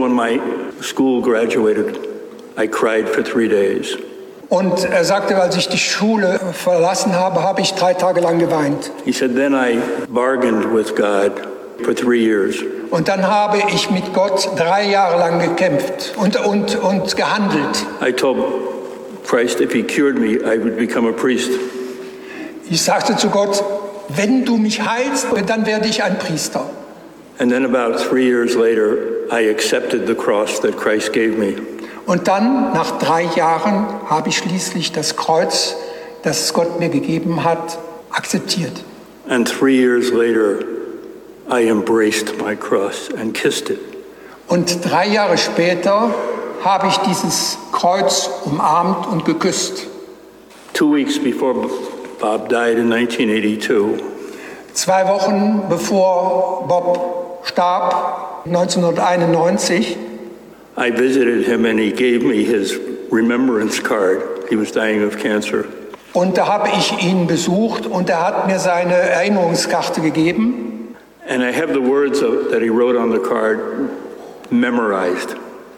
when my school graduated, I cried for 3 days. Und er sagte, als ich die Schule verlassen habe, habe ich 3 Tage lang geweint. He said, then I bargained with God for 3 years. Und dann habe ich mit Gott 3 Jahre lang gekämpft und gehandelt. I told Christ, if he cured me, I would become a priest. Ich sagte zu Gott, wenn du mich heilst, dann werde ich ein Priester. And then about 3 years later, I accepted the cross that Christ gave me. Und dann, nach 3 Jahren, habe ich schließlich das Kreuz, das Gott mir gegeben hat, akzeptiert. And 3 years later, I embraced my cross and kissed it. Und 3 Jahre später habe ich dieses Kreuz umarmt und geküsst. 2 weeks before Bob died in 1982, 2 Wochen bevor Bob starb, 1991, I visited him and he gave me his remembrance card. He was dying of cancer. und da habe ich ihn besucht und er hat mir seine Erinnerungskarte gegeben. And I have the words that he wrote on the card memorized.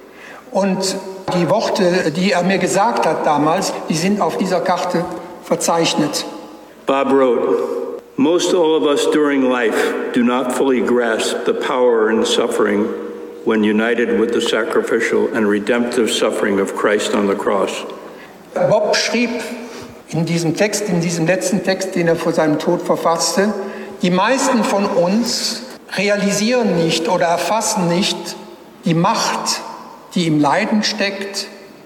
Und die Worte, die er mir gesagt hat damals, die sind auf dieser Karte verzeichnet. Bob wrote, most all of us during life do not fully grasp the power and suffering when united with the sacrificial and redemptive suffering of Christ on the cross. Bob schrieb in diesem Text, in diesem letzten Text, den er vor seinem Tod verfasste, die meisten von uns realisieren nicht oder erfassen nicht die Macht, die im Leiden steckt,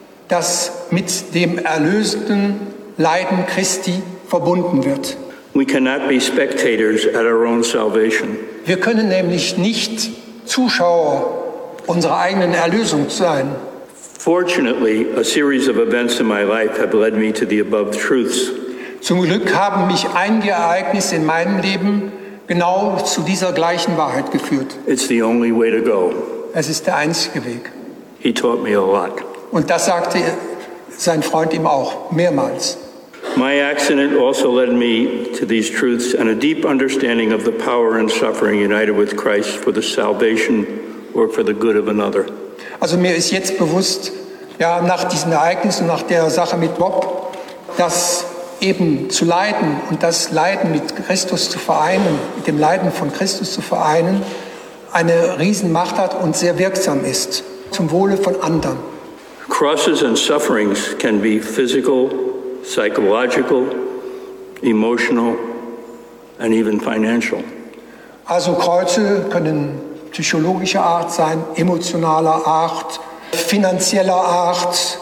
das mit dem erlösenden Leiden Christi verbunden wird. We cannot be spectators at our own salvation. Wir können nämlich nicht Zuschauer unserer eigenen Erlösung sein. Fortunately, a series of events in my life have led me to the above truths. Zum Glück haben mich einige Ereignisse in meinem Leben genau zu dieser gleichen Wahrheit geführt. It's the only way to go. Es ist der einzige Weg. He taught me a lot. Und das sagte sein Freund ihm auch mehrmals. My accident also led me to these truths and a deep understanding of the power and suffering united with Christ for the salvation or for the good of another. Also mir ist jetzt bewusst, ja, nach diesen Ereignissen, nach der Sache mit Bob, dass eben zu leiden und das Leiden mit Christus zu vereinen, mit dem Leiden von Christus zu vereinen, eine Riesenmacht hat und sehr wirksam ist, zum Wohle von anderen. Crosses and sufferings can be physical, psychological, emotional, and even financial. Also Kreuze können psychologischer Art sein, emotionaler Art, finanzieller Art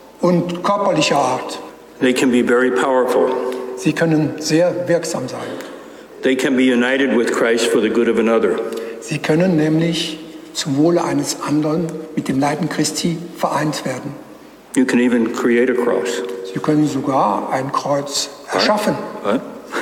und körperlicher Art. They can be very powerful. Sie können sehr wirksam sein. They can be united with Christ for the good of another. Sie können nämlich zum Wohle eines anderen mit dem Leiden Christi vereint werden. You can even create a cross. Sie können sogar ein Kreuz erschaffen. What?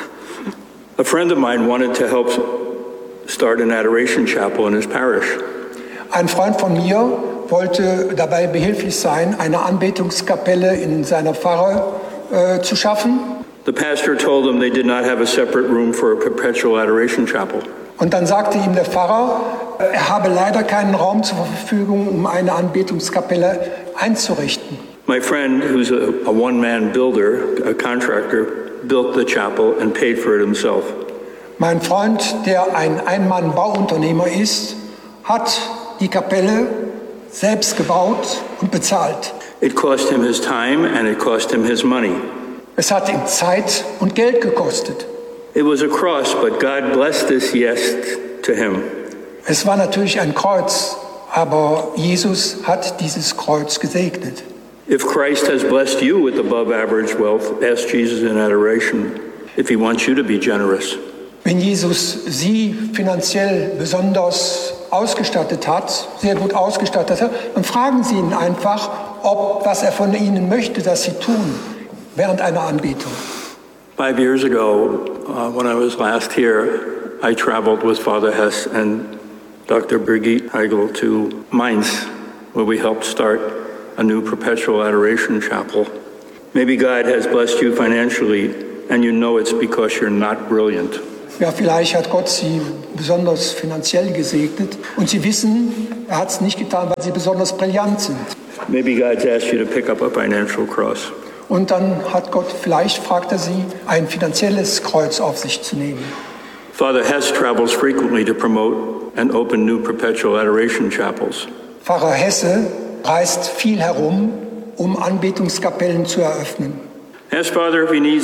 A friend of mine wanted to help start an adoration chapel in his parish. Ein Freund von mir wollte dabei behilflich sein, eine Anbetungskapelle in seiner Pfarre zu schaffen. The pastor told them they did not have a separate room for a perpetual adoration chapel. Und dann sagte ihm der Pfarrer, er habe leider keinen Raum zur Verfügung, um eine Anbetungskapelle einzurichten. My friend, who's a one-man builder, a contractor, built the chapel and paid for it himself. Mein Freund, der ein Ein-Mann-Bauunternehmer ist, hat die Kapelle selbst gebaut und bezahlt. It cost him his time and it cost him his money. Es hat ihm Zeit und Geld gekostet. It was a cross, but God blessed this yes to him. Es war natürlich ein Kreuz, aber Jesus hat dieses Kreuz gesegnet. If Christ has blessed you with above average wealth, ask Jesus in adoration if he wants you to be generous. Wenn Jesus Sie finanziell besonders ausgestattet hat, sehr gut ausgestattet hat, dann fragen Sie ihn einfach, was er von Ihnen möchte, dass Sie tun während einer Anbetung. 5 years ago, when I was last here, I traveled with Father Hess and Dr. Brigitte Heigl to Mainz, where we helped start a new perpetual adoration chapel. Maybe God has blessed you financially, and you know it's because you're not brilliant. Ja, vielleicht hat Gott sie besonders finanziell gesegnet und sie wissen, er hat es nicht getan, weil sie besonders brillant sind. Maybe God's asked you to pick up a financial cross. Und dann hat Gott, vielleicht fragt er sie, ein finanzielles Kreuz auf sich zu nehmen. Father Hess travels frequently to promote and open new perpetual adoration chapels. Pfarrer Hesse reist viel herum, um Anbetungskapellen zu eröffnen. Ask Father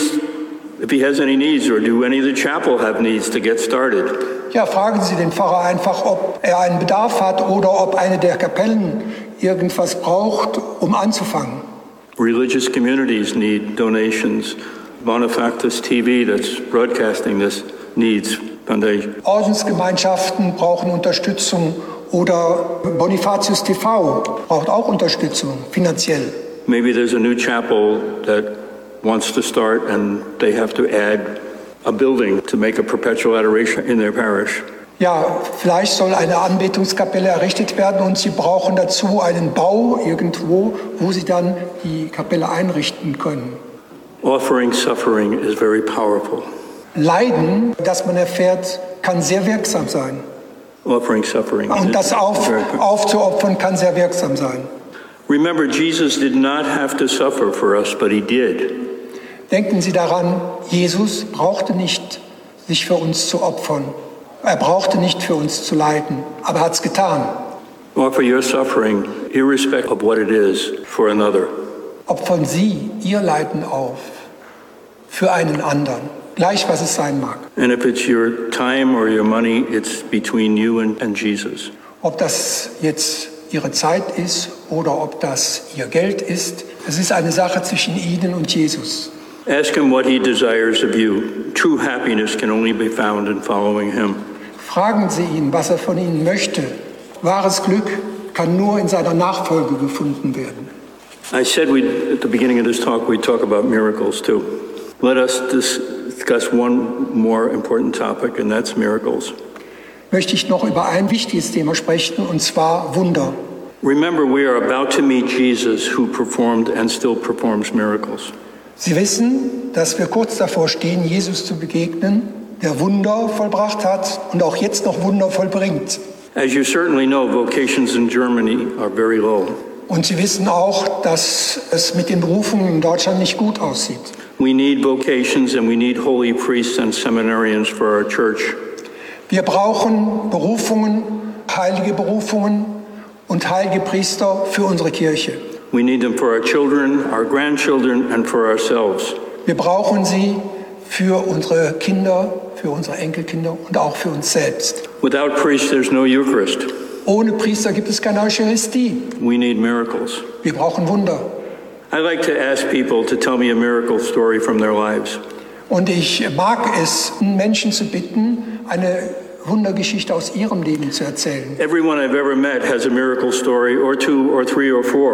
if he has any needs, or do any of the chapel have needs to get started? Ja, fragen Sie den Pfarrer einfach, ob er einen Bedarf hat oder ob eine der Kapellen irgendwas braucht, um anzufangen. Religious communities need donations. Bonifactus TV, that's broadcasting this, needs foundation. Ordensgemeinschaften brauchen Unterstützung oder Bonifatius TV braucht auch Unterstützung, finanziell. Maybe there's a new chapel that wants to start and they have to add a building to make a perpetual adoration in their parish. Ja, vielleicht soll eine Anbetungskapelle errichtet werden und sie brauchen dazu einen Bau irgendwo, wo sie dann die Kapelle einrichten können. Offering suffering is very powerful. Leiden, das man erfährt, kann sehr wirksam sein. Offering suffering. Und das aufzuopfern kann sehr wirksam sein. Remember, Jesus did not have to suffer for us, but he did. Denken Sie daran, Jesus brauchte nicht, sich für uns zu opfern. Er brauchte nicht für uns zu leiden, aber er hat es getan. Offer your suffering, irrespective of what it is, for another. Opfern Sie Ihr Leiden auf für einen anderen, gleich was es sein mag. And if it's your time or your money, it's between you and Jesus. Ob das jetzt Ihre Zeit ist oder ob das Ihr Geld ist, es ist eine Sache zwischen Ihnen und Jesus. Ask him what he desires of you. True happiness can only be found in following him. Fragen Sie ihn, was er von Ihnen möchte. Wahres Glück kann nur in seiner Nachfolge gefunden werden. I said at the beginning of this talk, we'd talk about miracles too. Let us discuss one more important topic, and that's miracles. Möchte ich noch über ein wichtiges Thema sprechen, und zwar Wunder. Remember, we are about to meet Jesus, who performed and still performs miracles. Sie wissen, dass wir kurz davor stehen, Jesus zu begegnen, der Wunder vollbracht hat und auch jetzt noch Wunder vollbringt. As you certainly know, vocations in Germany are very low. Und Sie wissen auch, dass es mit den Berufungen in Deutschland nicht gut aussieht. We need vocations and we need holy priests and seminarians for our church. Wir brauchen Berufungen, heilige Berufungen und heilige Priester für unsere Kirche. We need them for our children, our grandchildren, and for ourselves. Wir brauchen sie für unsere Kinder, für unsere Enkelkinder und auch für uns selbst. Without priests, there's no Eucharist. Ohne Priester gibt es keine Eucharistie. We need miracles. Wir brauchen Wunder. I like to ask people to tell me a miracle story from their lives. Und ich mag es, Menschen zu bitten, eine Wundergeschichte aus ihrem Leben zu erzählen. Everyone I've ever met has a miracle story, or two, or three, or four.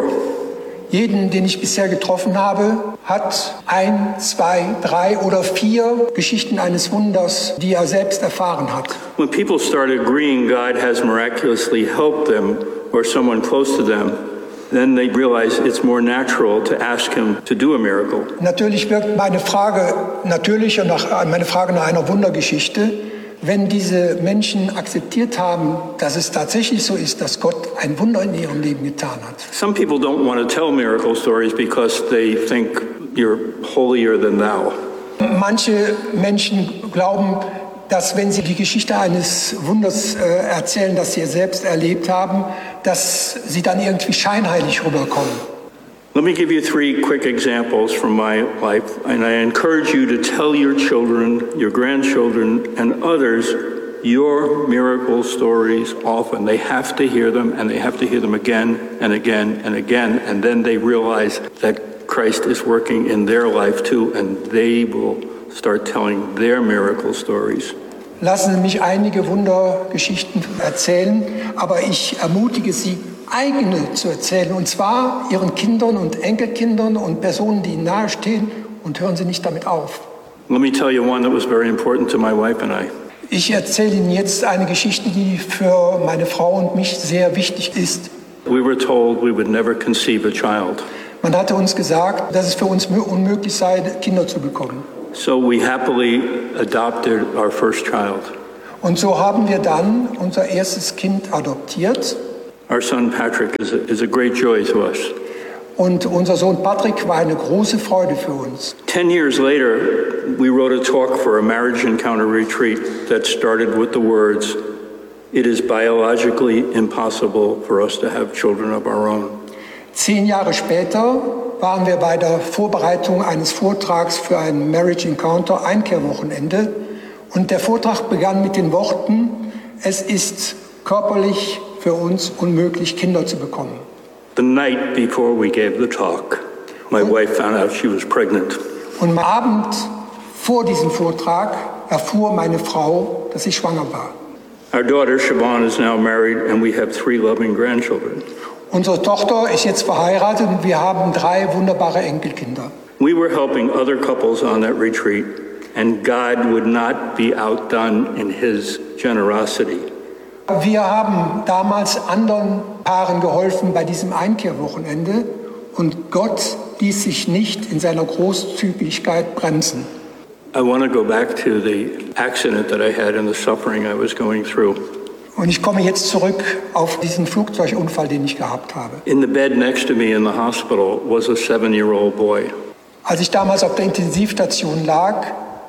Jeden, den ich bisher getroffen habe, hat 1, 2, 3 oder 4 Geschichten eines Wunders, die er selbst erfahren hat. When people start agreeing God has miraculously helped them or someone close to them, then they realize it's more natural to ask him to do a miracle. Natürlich wirkt meine Frage natürlich und meine Frage nach einer Wundergeschichte, wenn diese Menschen akzeptiert haben, dass es tatsächlich so ist, dass Gott ein Wunder in ihrem Leben getan hat. Some people don't want to tell miracle stories because they think you're holier than thou. Manche Menschen glauben, dass wenn sie die Geschichte eines Wunders erzählen, das sie selbst erlebt haben, dass sie dann irgendwie scheinheilig rüberkommen. Let me give you 3 quick examples from my life, and I encourage you to tell your children, your grandchildren, and others your miracle stories often. They have to hear them, and they have to hear them again and again and again, and then they realize that Christ is working in their life too, and they will start telling their miracle stories. Lassen Sie mich einige Wundergeschichten erzählen, aber ich ermutige Sie, eigene zu erzählen, und zwar Ihren Kindern und Enkelkindern und Personen, die Ihnen nahestehen, und hören Sie nicht damit auf. Let me tell you one that was very important to my wife and I. Ich erzähle Ihnen jetzt eine Geschichte, die für meine Frau und mich sehr wichtig ist. We were told we would never conceive a child. Man hatte uns gesagt, dass es für uns unmöglich sei, Kinder zu bekommen. So we happily adopted our first child. Und so haben wir dann unser erstes Kind adoptiert. Our son Patrick is a great joy to us. Und unser Sohn Patrick war eine große Freude für uns. 10 years later, we wrote a talk for a marriage encounter retreat that started with the words, "It is biologically impossible for us to have children of our own." 10 Jahre später waren wir bei der Vorbereitung eines Vortrags für ein Marriage Encounter Einkehrwochenende. Und der Vortrag begann mit den Worten, es ist körperlich für uns unmöglich, Kinder zu bekommen. The night before we gave the talk, my wife found out she was pregnant. Und am Abend vor diesem Vortrag erfuhr meine Frau, dass sie schwanger war. Our daughter Siobhan is now married and we have 3 loving grandchildren. Unsere Tochter ist jetzt verheiratet und wir haben 3 wunderbare Enkelkinder. We were helping other couples on that retreat, and God would not be outdone in his generosity. Wir haben damals anderen Paaren geholfen bei diesem Einkehrwochenende und Gott ließ sich nicht in seiner Großzügigkeit bremsen. I want to go back to the accident that I had and the suffering I was going through. Und ich komme jetzt zurück auf diesen Flugzeugunfall, den ich gehabt habe. In the bed next to me in the hospital was a 7-year-old boy. Als ich damals auf der Intensivstation lag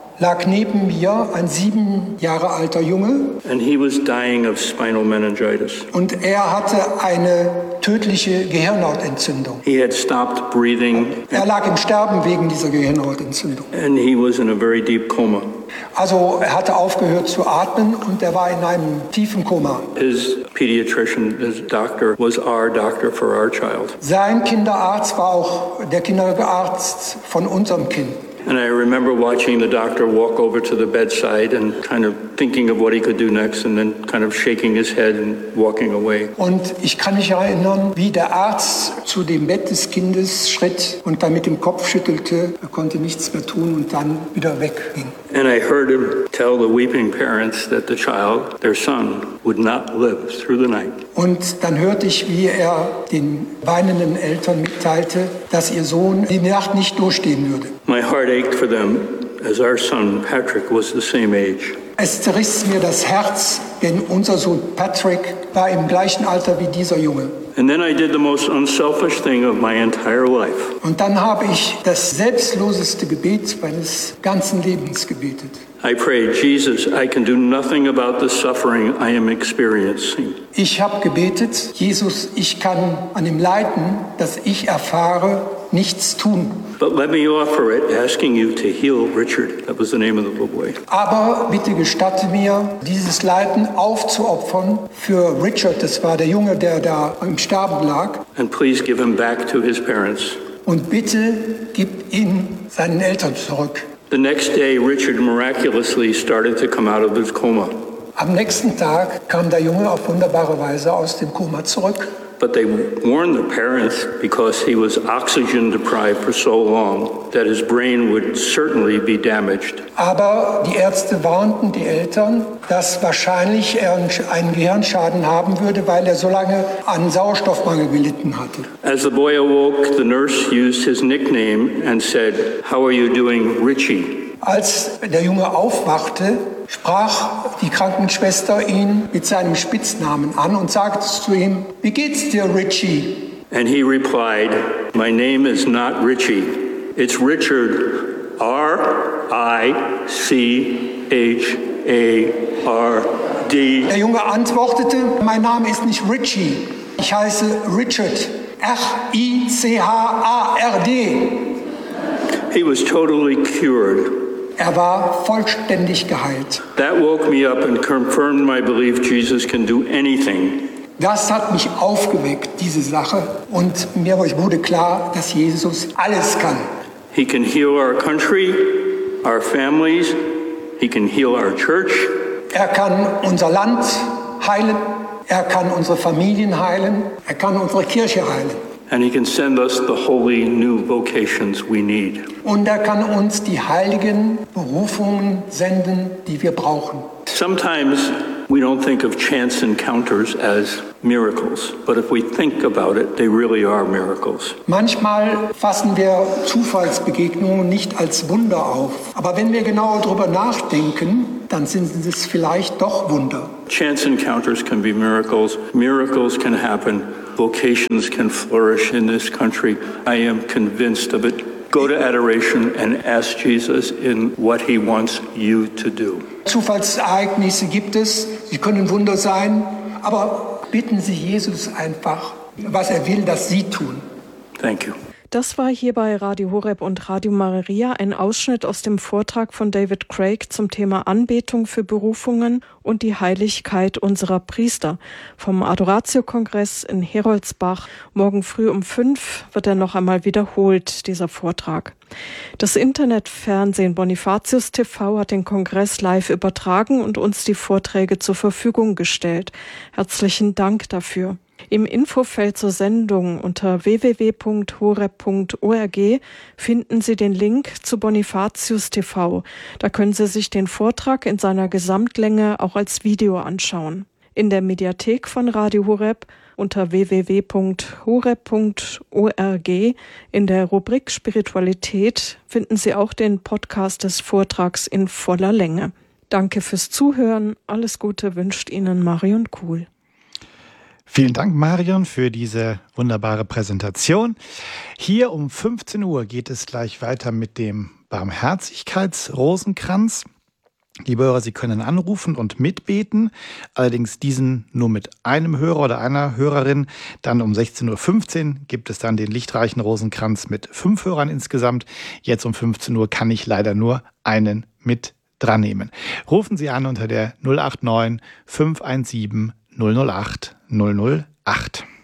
neben mir ein 7 Jahre alter Junge. And he was dying of spinal meningitis. Und er hatte eine tödliche Gehirnhautentzündung. He had stopped breathing. Er lag im Sterben wegen dieser Gehirnhautentzündung. And he was in a very deep coma. Also er hatte aufgehört zu atmen und er war in einem tiefen Koma. His pediatrician, his doctor, was our doctor for our child. Sein Kinderarzt war auch der Kinderarzt von unserem Kind. And I remember watching the doctor walk over to the bedside and kind of thinking of what he could do next and then kind of shaking his head and walking away. Und ich kann mich erinnern, wie der Arzt zu dem Bett des Kindes schritt und dann mit dem Kopf schüttelte. Er konnte nichts mehr tun und dann wieder wegging. And I heard him tell the weeping parents that the child, their son, would not live through the night. Und dann hörte ich, wie er den weinenden Eltern mitteilte, dass ihr Sohn die Nacht nicht durchstehen würde. My heart ached for them as our son Patrick was the same age. Es zerriss mir das Herz, denn unser Sohn Patrick war im gleichen Alter wie dieser Junge. And then I did the most unselfish thing of my entire life. Und dann habe ich das selbstloseste Gebet meines ganzen Lebens gebetet. I prayed, Jesus, I can do nothing about the suffering I am experiencing. Ich habe gebetet, Jesus, ich kann an dem Leiden, das ich erfahre, nichts tun. But let me offer it, asking you to heal Richard. That was the name of the little boy. Aber bitte gestatte mir, dieses Leiden aufzuopfern für Richard, das war der Junge, der da im Sterben lag. And please give him back to his parents. Und bitte gib ihn seinen Eltern zurück. The next day, Richard miraculously started to come out of his coma. Am nächsten Tag kam der Junge auf wunderbare Weise aus dem Koma zurück. But they warned the parents, because he was oxygen deprived for so long, that his brain would certainly be damaged. Aber die Ärzte warnten die Eltern, dass wahrscheinlich er einen Gehirnschaden haben würde, weil er so lange an Sauerstoffmangel gelitten hatte. As the boy awoke, the nurse used his nickname and said, "How are you doing, Richie?" Als der Junge aufwachte, sprach die Krankenschwester ihn mit seinem Spitznamen an und sagte zu ihm, wie geht's dir, Richie? And he replied, "My name is not Richie. It's Richard, R-I-C-H-A-R-D." Der Junge antwortete, mein Name ist nicht Richie, ich heiße Richard, R-I-C-H-A-R-D. He was totally cured. Er war vollständig geheilt. That woke me up and confirmed my belief Jesus can do anything. Das hat mich aufgeweckt, diese Sache. Und mir wurde klar, dass Jesus alles kann. He can heal our country, our families. He can heal our church. Er kann unser Land heilen. Er kann unsere Familien heilen. Er kann unsere Kirche heilen. And he can send us the holy new vocations we need. Und er kann uns die heiligen Berufungen senden, die wir brauchen. Sometimes we don't think of chance encounters as miracles. But if we think about it, they really are miracles. Manchmal fassen wir Zufallsbegegnungen nicht als Wunder auf. Aber wenn wir genauer darüber nachdenken, dann sind es vielleicht doch Wunder. Chance encounters can be miracles. Miracles can happen. Vocations can flourish in this country. I am convinced of it. Go to adoration and ask Jesus in what he wants you to do. Zufallsereignisse gibt es, sie können Wunder sein, aber bitten Sie Jesus einfach, was er will, dass Sie tun. Thank you. Das war hier bei Radio Horeb und Radio Maria ein Ausschnitt aus dem Vortrag von David Craig zum Thema Anbetung für Berufungen und die Heiligkeit unserer Priester vom Adoratio-Kongress in Heroldsbach. Morgen früh um 5 wird er noch einmal wiederholt, dieser Vortrag. Das Internetfernsehen Bonifatius TV hat den Kongress live übertragen und uns die Vorträge zur Verfügung gestellt. Herzlichen Dank dafür. Im Infofeld zur Sendung unter www.horeb.org finden Sie den Link zu Bonifatius TV. Da können Sie sich den Vortrag in seiner Gesamtlänge auch als Video anschauen. In der Mediathek von Radio Horeb unter www.horeb.org in der Rubrik Spiritualität finden Sie auch den Podcast des Vortrags in voller Länge. Danke fürs Zuhören. Alles Gute wünscht Ihnen Marion Kuhl. Vielen Dank, Marion, für diese wunderbare Präsentation. Hier um 15 Uhr geht es gleich weiter mit dem Barmherzigkeitsrosenkranz. Liebe Hörer, Sie können anrufen und mitbeten, allerdings diesen nur mit einem Hörer oder einer Hörerin. Dann um 16.15 Uhr gibt es dann den lichtreichen Rosenkranz mit 5 Hörern insgesamt. Jetzt um 15 Uhr kann ich leider nur einen mit dran nehmen. Rufen Sie an unter der 089 517 008 008.